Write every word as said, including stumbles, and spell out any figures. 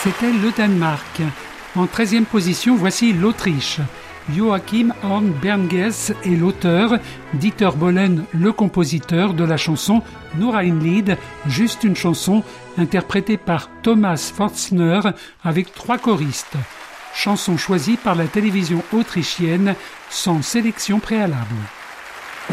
c'était le Danemark. En treizième position, voici l'Autriche. Joachim Horn Bernges est l'auteur, Dieter Bohlen le compositeur de la chanson Nur ein Lied, juste une chanson, interprétée par Thomas Forstner avec trois choristes. Chanson choisie par la télévision autrichienne sans sélection préalable.